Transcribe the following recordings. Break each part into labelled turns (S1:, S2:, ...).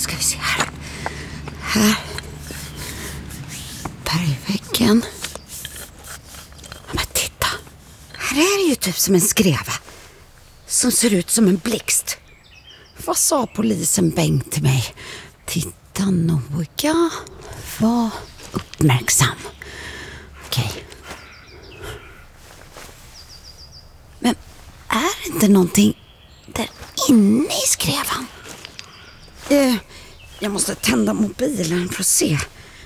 S1: ska vi se här. Här. Bergväggen. Men titta. Här är det ju typ som en skreva. Som ser ut som en blixt. Vad sa polisen Bengt till mig? Titta noga. Var uppmärksam. Okej. Men är det inte någonting där inne i skrevan? Jag måste tända mobilen för att se.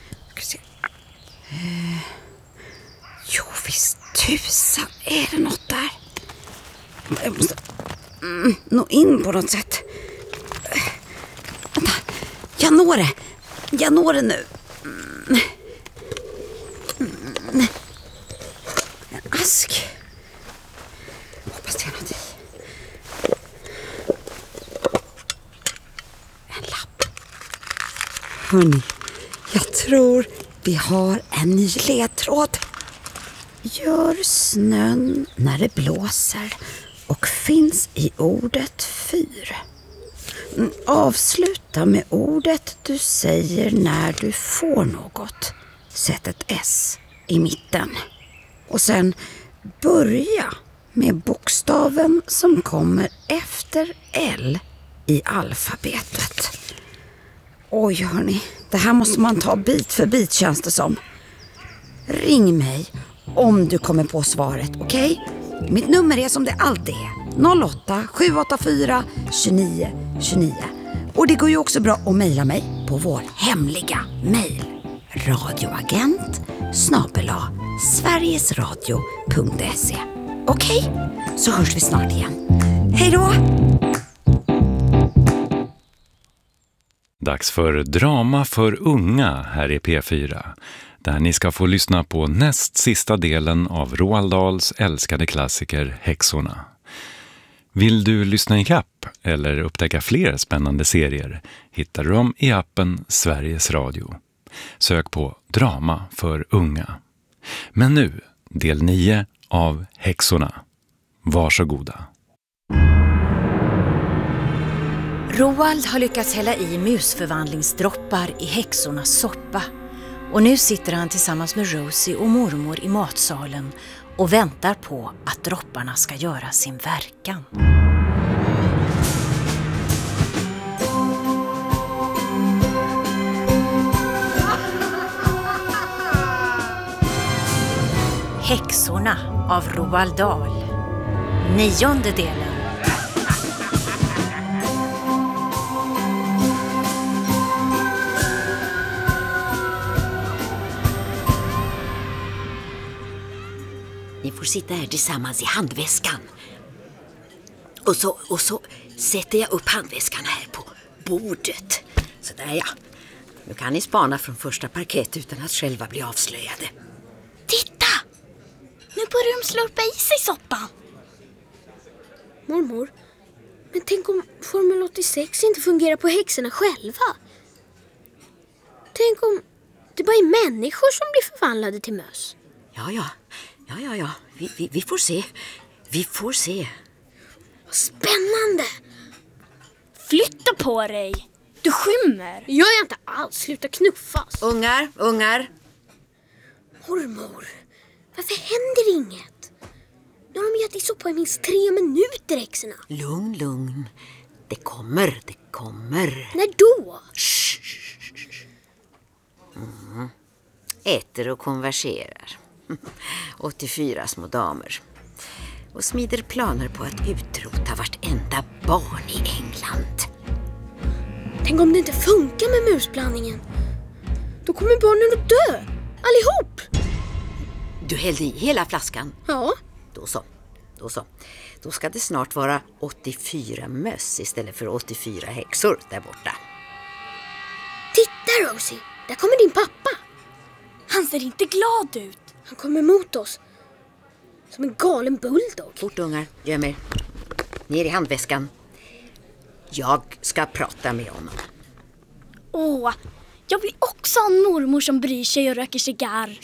S1: Jo, visst tusan är det något där. Jag måste nå in på något sätt. Vänta, jag når det. Jag når det nu. En ask. Hoppas det är något i. En lapp. Hörrni, jag tror vi har en ny ledtråd. Gör snön när det blåser och finns i ordet fyr. Avsluta med ordet du säger när du får något. Sätt ett S i mitten. Och sen börja med bokstaven som kommer efter L i alfabetet. Oj hörni, det här måste man ta bit för bit känns det som. Ring mig om du kommer på svaret, okej? Mitt nummer är som det alltid är. 08 784 29 29. Och det går ju också bra att mejla mig på vår hemliga mejl. radioagent@sverigesradio.se. Okej, så hörs vi snart igen. Hej då!
S2: Dags för drama för unga här i P4. Där ni ska få lyssna på näst sista delen av Roald Dahls älskade klassiker Häxorna. Vill du lyssna i kapp eller upptäcka fler spännande serier hittar du dem i appen Sveriges Radio. Sök på drama för unga. Men nu, del 9 av Häxorna. Varsågoda.
S3: Roald har lyckats hälla i musförvandlingsdroppar i häxornas soppa. Och nu sitter han tillsammans med Rosie och mormor i matsalen och väntar på att dropparna ska göra sin verkan. Häxorna av Roald Dahl. 9:e delen.
S1: Ni får sitta här tillsammans i handväskan. Och så sätter jag upp handväskan här på bordet. Så där ja. Nu kan ni spana från första parkett utan att själva bli avslöjade.
S4: Titta! Nu börjar de slurpa i sig soppan. Mormor, men tänk om Formel 86 inte fungerar på häxorna själva? Tänk om det bara är människor som blir förvandlade till möss?
S1: Ja. Vi får se. Vi får se.
S4: Vad spännande!
S5: Flytta på dig! Du skymmer.
S4: Jag är inte alls. Sluta knuffas.
S1: Ungar.
S4: Mormor, varför händer inget? Nu har de gett i soppa i minst 3 minuter, häxorna.
S1: Lugn. Det kommer.
S4: När då?
S1: Äter och konverserar. 84 små damer. Och smider planer på att utrota vartenda barn i England.
S4: Tänk om det inte funkar med musblandningen. Då kommer barnen att dö. Allihop.
S1: Du hällde i hela flaskan?
S4: Ja.
S1: Då så. Då ska det snart vara 84 möss istället för 84 häxor där borta.
S4: Titta, Rosie. Där kommer din pappa.
S5: Han ser inte glad ut.
S4: Han kommer mot oss. Som en galen bulldog.
S1: Fort ungar, göm er. Ner i handväskan. Jag ska prata med honom.
S5: Åh, jag vill också ha en mormor som bryr sig och röker cigarr.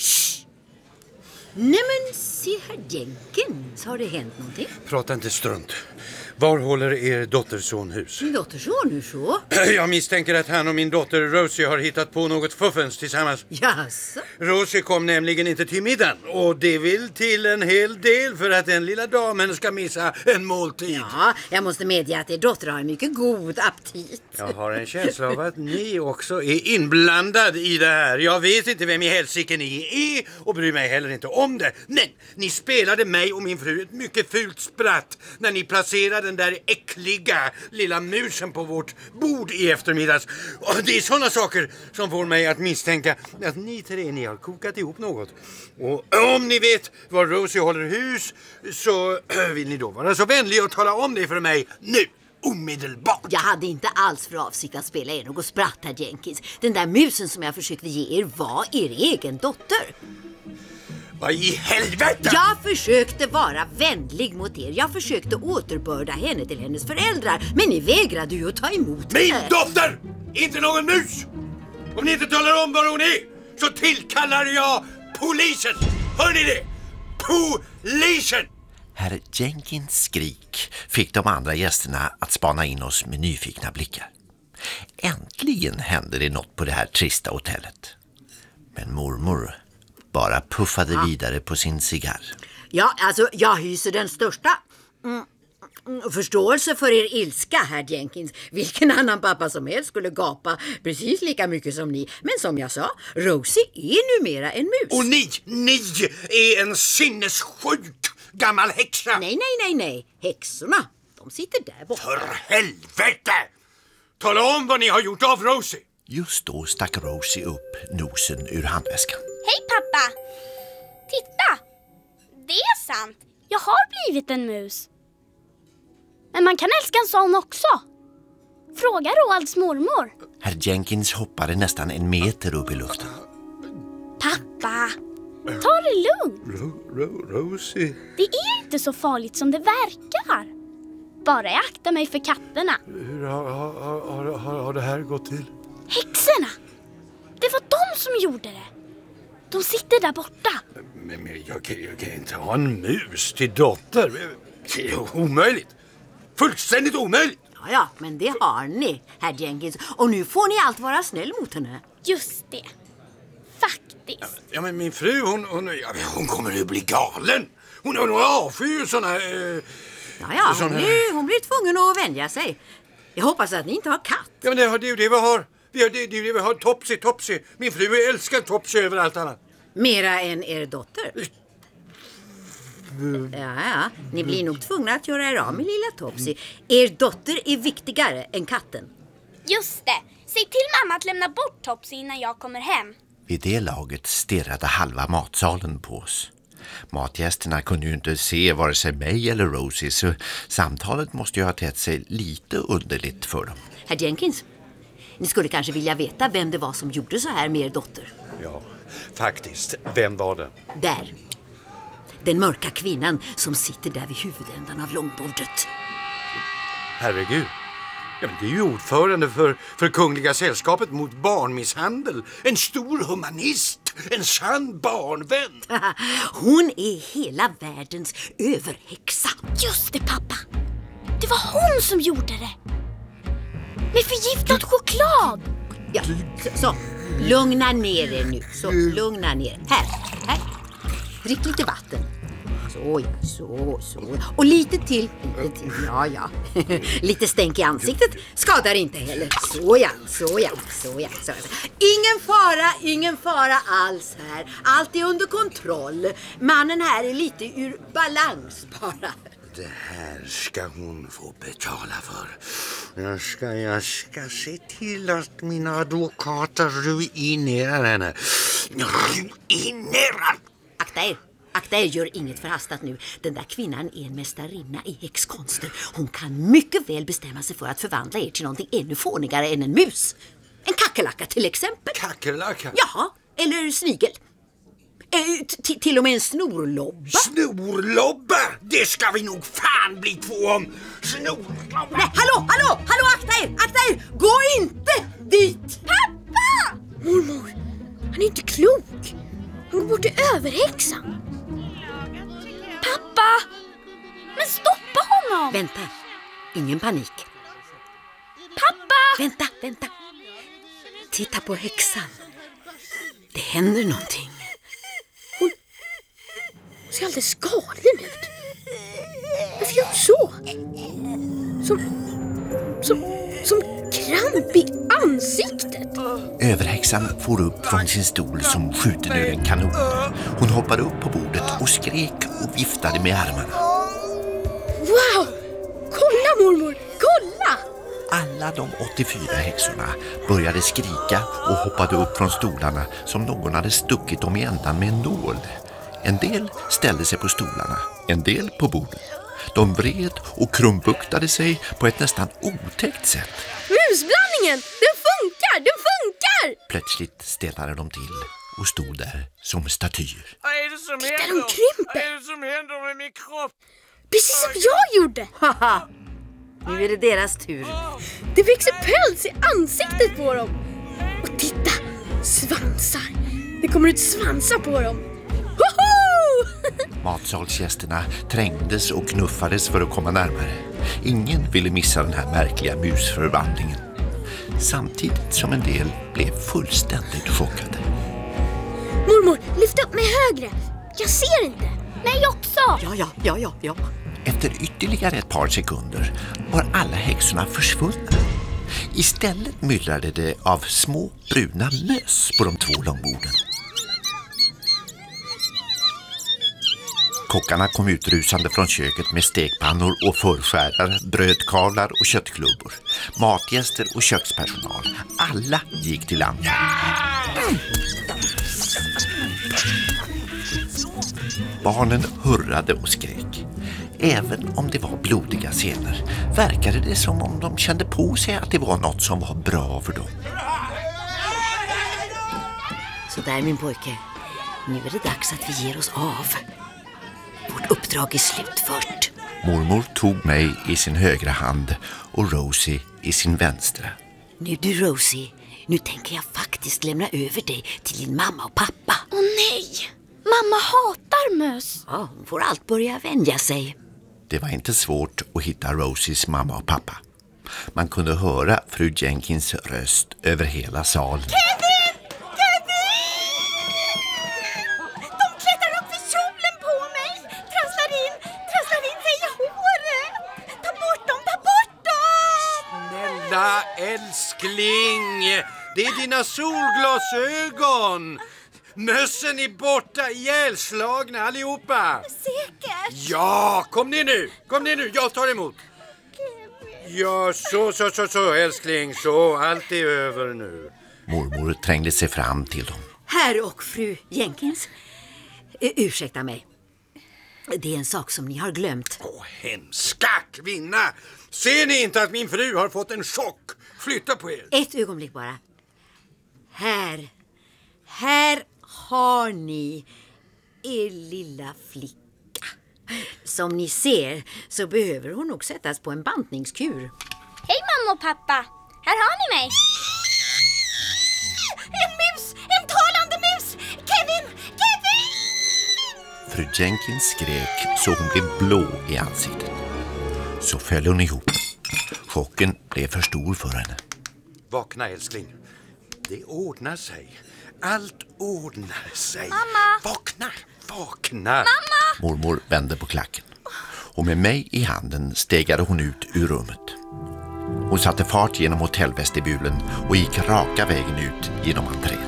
S1: Nej men se här Jenkins, har det hänt någonting?
S6: Prata inte strunt. Var håller er dotterson hus?
S7: Min dotterson, hur så?
S6: Jag misstänker att han och min dotter Rosie har hittat på något fuffens tillsammans.
S7: Jaså?
S6: Rosie kom nämligen inte till middagen. Och det vill till en hel del för att den lilla damen ska missa en måltid.
S7: Ja, jag måste medge att er dotter har en mycket god aptit.
S6: Jag har en känsla av att ni också är inblandad i det här. Jag vet inte vem i helsike ni är och bryr mig heller inte om det. Men ni spelade mig och min fru ett mycket fult spratt när ni placerade den där äckliga lilla musen på vårt bord i eftermiddags. Och det är sådana saker som får mig att misstänka att ni har kokat ihop något. Och om ni vet var Rosie håller hus så vill ni då vara så vänliga och tala om det för mig nu. Omedelbart.
S7: Jag hade inte alls för avsikt att spela er något spratt, herr Jenkins. Den där musen som jag försökte ge er var er egen dotter.
S6: Vad i helvete?
S7: Jag försökte vara vänlig mot er. Jag försökte återbörda henne till hennes föräldrar. Men ni vägrade ju att ta emot
S6: Min
S7: henne.
S6: dotter! Inte någon mus! Om ni inte talar om var hon är så tillkallar jag polisen! Hör ni det? Polisen!
S8: Herr Jenkins skrik fick de andra gästerna att spana in oss med nyfikna blickar. Äntligen hände det något på det här trista hotellet. Men mormor bara puffade vidare på sin cigarr.
S7: Ja, alltså jag hyser den största förståelse för er ilska, herr Jenkins. Vilken annan pappa som helst skulle gapa precis lika mycket som ni. Men som jag sa, Rosie är numera en mus.
S6: Och ni är en sinnessjuk gammal häxa.
S7: Nej. Häxorna, de sitter där borta.
S6: För helvete! Tala om vad ni har gjort av Rosie.
S8: Just då stack Rosie upp nosen ur handväskan.
S5: Hej pappa! Titta! Det är sant. Jag har blivit en mus. Men man kan älska en sån också. Fråga Roalds mormor.
S8: Herr Jenkins hoppade nästan 1 meter upp i luften.
S5: Pappa, ta det lugnt.
S6: Rosie?
S5: Det är inte så farligt som det verkar. Bara jag aktar mig för katterna.
S6: Hur har det här gått till?
S5: Häxorna! Det var de som gjorde det. De sitter där borta.
S6: Men jag kan inte ha en mus till dotter. Det är omöjligt. Fullständigt omöjligt.
S7: Ja, men det har ni, herr Jenkins. Och nu får ni allt vara snäll mot henne.
S5: Just det. Faktiskt.
S6: Ja, men min fru, hon kommer att bli galen. Hon avskyr såna...
S7: Ja, hon blir tvungen att vänja sig. Jag hoppas att ni inte har katt.
S6: Ja, men det är ju det vi har. Det är det vi har. Topsy. Min fru älskar Topsy över allt annat.
S7: Mera än er dotter. Ja, ni blir nog tvungna att göra er av med lilla Topsy. Er dotter är viktigare än katten.
S5: Just det. Säg till mamma att lämna bort Topsy innan jag kommer hem.
S8: Vid det laget stirrade halva matsalen på oss. Matgästerna kunde ju inte se vare sig mig eller Rosie, så samtalet måste ju ha tett sig lite underligt för dem.
S7: Herr Jenkins, ni skulle kanske vilja veta vem det var som gjorde så här med er dotter.
S6: Ja, faktiskt. Vem var det?
S7: Där. Den mörka kvinnan som sitter där vid huvudändan av långbordet.
S6: Herregud. Ja, men det är ju ordförande för Kungliga sällskapet mot barnmisshandel. En stor humanist. En sann barnvän.
S7: Hon är hela världens överhäxa.
S5: Just det, pappa. Det var hon som gjorde det. Med förgiftad choklad.
S7: Ja, så. Lugna ner er nu. Så, lugna ner. Här. Drick lite vatten. Så. Och lite till. Ja. Lite stänk i ansiktet skadar inte heller. Så. Ingen fara alls här. Allt är under kontroll. Mannen här är lite ur balans bara.
S6: Det här ska hon få betala för. Jag ska se till att mina advokater ruinerar henne. Ruinerar!
S7: Akta er, gör inget förhastat nu. Den där kvinnan är en mästarinna i häxkonster. Hon kan mycket väl bestämma sig för att förvandla er till någonting ännu fånigare än en mus. En kackerlacka till exempel.
S6: Kackerlacka?
S7: Jaha, eller snigel. Till och med en snorlobba.
S6: Snorlobba? Det ska vi nog fan bli två om. Snorlobba.
S7: Nej, hallå, akta er. Gå inte dit.
S5: Pappa!
S4: Mormor, han är inte klok. Han går bort till överhäxan.
S5: Pappa! Men stoppa honom!
S7: Vänta, ingen panik.
S5: Pappa!
S7: Vänta. Titta på häxan. Det händer någonting.
S4: Hon ser alldeles galen ut. Varför gör hon så? Som kramp i ansiktet.
S8: Överhäxan får upp från sin stol som skjuten ur en kanon. Hon hoppade upp på bordet och skrek och viftade med armarna.
S4: Wow! Kolla mormor, kolla!
S8: Alla de 84 häxorna började skrika och hoppade upp från stolarna som någon hade stuckit dem i ändan med en nål. En del ställde sig på stolarna, en del på bordet. De vred och krumbuktade sig på ett nästan otäckt sätt.
S4: Musblandningen, den funkar!
S8: Plötsligt stelnade de till och stod där som statyer.
S6: Vad är det som
S4: Titta,
S6: händer?
S4: de krymper.
S6: Vad är det som händer med min kropp?
S4: Precis som jag gjorde.
S7: Haha, nu är det deras tur.
S4: Det växer päls i ansiktet på dem. Och titta, svansar. Det kommer ut svansar på dem. Woho!
S8: Matsalsgästerna trängdes och knuffades för att komma närmare. Ingen ville missa den här märkliga musförvandlingen. Samtidigt som en del blev fullständigt chockade.
S4: Mormor, lyft upp mig högre. Jag ser inte.
S5: Nej också!
S7: Ja.
S8: Efter ytterligare ett par sekunder var alla häxorna försvunna. Istället myllrade det av små bruna möss på de 2 långborden. Kockarna kom utrusande från köket med stekpannor och förskärare, brödkavlar och köttklubbor. Matgäster och kökspersonal. Alla gick till anfall. Barnen hurrade och skrek. Även om det var blodiga scener verkade det som om de kände på sig att det var något som var bra för dem.
S7: Så där min pojke, nu är det dags att vi ger oss av. Vårt uppdrag är slutfört.
S8: Mormor tog mig i sin högra hand och Rosie i sin vänstra.
S7: Nu du Rosie, nu tänker jag faktiskt lämna över dig till din mamma och pappa.
S5: Åh nej! Mamma hatar möss.
S7: Ja, hon får allt börja vänja sig.
S8: Det var inte svårt att hitta Rosies mamma och pappa. Man kunde höra fru Jenkins röst över hela salen.
S5: Kevin! De klättrar upp i kjolen på mig. Trasslar in sig i håret. Ta bort dem!
S6: Snälla älskling, det är dina solglasögon. Mössen är borta, ihjälslagna allihopa.
S5: Säkert.
S6: Ja, kom ner nu, jag tar emot. Ja, så älskling, så, allt är över nu.
S8: Mormor trängde sig fram till dem.
S7: Herr och fru Jenkins, ursäkta mig. Det är en sak som ni har glömt.
S6: Hemska kvinna! Ser ni inte att min fru har fått en chock? Flytta på er.
S7: Ett ögonblick bara. Här har ni er lilla flicka. Som ni ser så behöver hon nog sättas på en bantningskur.
S5: Hej mamma och pappa. Här har ni mig. En mus! En talande mus! Kevin!
S8: Fru Jenkins skrek så hon blev blå i ansiktet. Så föll hon ihop. Chocken blev för stor för henne.
S6: Vakna älskling. Det ordnar sig. Allt ordnar sig.
S5: Mamma!
S6: Vakna!
S5: Mamma!
S8: Mormor vände på klacken. Och med mig i handen stegade hon ut ur rummet. Hon satte fart genom hotellvestibulen och gick raka vägen ut genom entrén.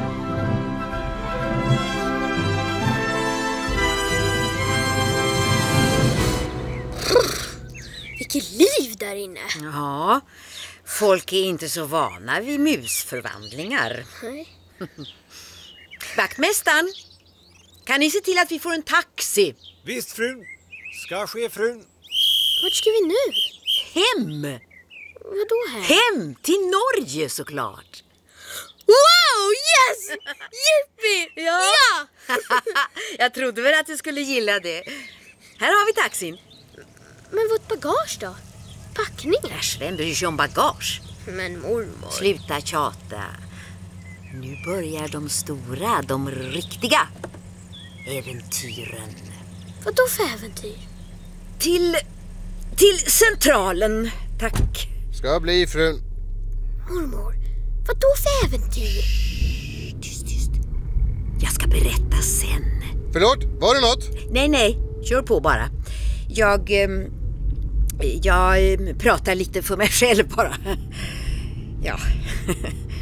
S4: Vilket liv där inne.
S7: Ja, folk är inte så vana vid musförvandlingar.
S4: Nej.
S7: Vaktmästaren, kan ni se till att vi får en taxi?
S9: Visst frun, ska ske frun.
S4: Vart ska vi nu?
S7: Hem!
S4: Vadå här?
S7: Hem till Norge såklart.
S4: Wow, yes! Yippie! Ja!
S7: Jag trodde väl att du skulle gilla det. Här har vi taxin.
S4: Men vårt bagage då? Packningar?
S7: Vem bryr sig om bagage?
S4: Men mormor.
S7: Sluta tjata. Nu börjar de stora, de riktiga äventyren.
S4: Vadå för äventyr?
S7: Till centralen, tack.
S10: Ska bli, frun.
S4: Mormor, vad då för äventyr?
S7: Tyst. Jag ska berätta sen.
S10: Förlåt, var det något?
S7: Nej, kör på bara. Jag pratar lite för mig själv bara. Ja.